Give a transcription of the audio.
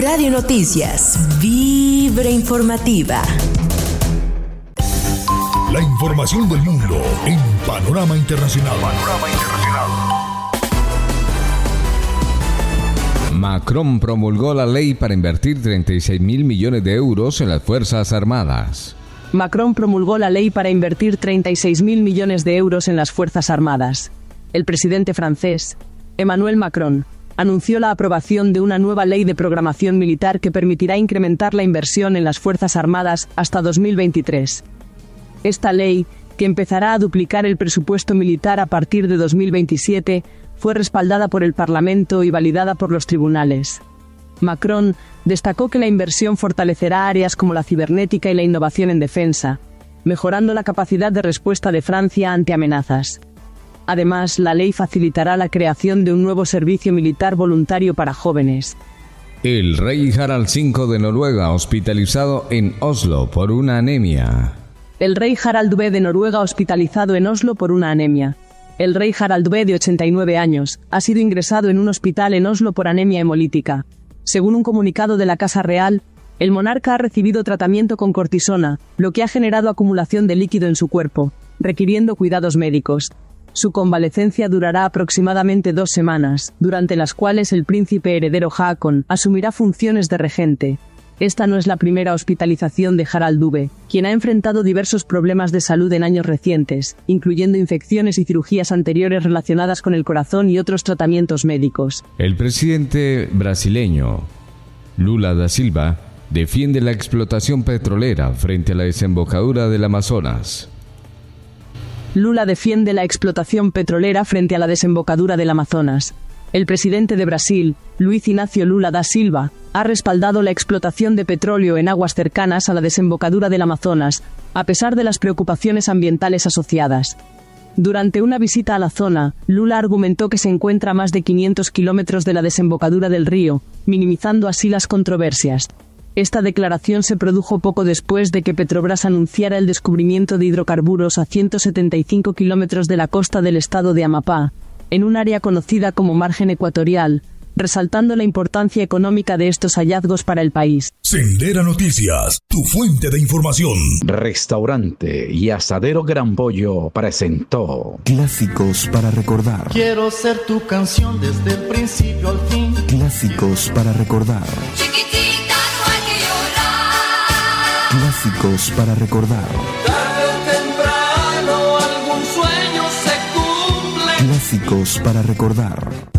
Radio Noticias, Vibra Informativa. La información del mundo en Panorama Internacional. Macron promulgó la ley para invertir 36.000 millones de euros en las Fuerzas Armadas. Macron promulgó la ley para invertir 36.000 millones de euros en las Fuerzas Armadas. El presidente francés, Emmanuel Macron, anunció la aprobación de una nueva ley de programación militar que permitirá incrementar la inversión en las Fuerzas Armadas hasta 2023. Esta ley, que empezará a duplicar el presupuesto militar a partir de 2027, fue respaldada por el Parlamento y validada por los tribunales. Macron destacó que la inversión fortalecerá áreas como la cibernética y la innovación en defensa, mejorando la capacidad de respuesta de Francia ante amenazas. Además, la ley facilitará la creación de un nuevo servicio militar voluntario para jóvenes. El rey Harald V de Noruega hospitalizado en Oslo por una anemia. El rey Harald V de Noruega hospitalizado en Oslo por una anemia. El rey Harald V, de 89 años, ha sido ingresado en un hospital en Oslo por anemia hemolítica. Según un comunicado de la Casa Real, el monarca ha recibido tratamiento con cortisona, lo que ha generado acumulación de líquido en su cuerpo, requiriendo cuidados médicos. Su convalecencia durará aproximadamente 2 semanas, durante las cuales el príncipe heredero Haakon asumirá funciones de regente. Esta no es la primera hospitalización de Harald V, quien ha enfrentado diversos problemas de salud en años recientes, incluyendo infecciones y cirugías anteriores relacionadas con el corazón y otros tratamientos médicos. El presidente brasileño Lula da Silva defiende la explotación petrolera frente a la desembocadura del Amazonas. Lula defiende la explotación petrolera frente a la desembocadura del Amazonas. El presidente de Brasil, Luiz Inácio Lula da Silva, ha respaldado la explotación de petróleo en aguas cercanas a la desembocadura del Amazonas, a pesar de las preocupaciones ambientales asociadas. Durante una visita a la zona, Lula argumentó que se encuentra a más de 500 kilómetros de la desembocadura del río, minimizando así las controversias. Esta declaración se produjo poco después de que Petrobras anunciara el descubrimiento de hidrocarburos a 175 kilómetros de la costa del estado de Amapá, en un área conocida como Margen Ecuatorial, resaltando la importancia económica de estos hallazgos para el país. Sendera Noticias, tu fuente de información. Restaurante y Asadero Gran Pollo presentó Clásicos para recordar. Quiero ser tu canción desde el principio al fin. Clásicos para recordar. Chiquitita, no hay que llorar. Clásicos para recordar. Tarde o temprano algún sueño se cumple. Clásicos para recordar.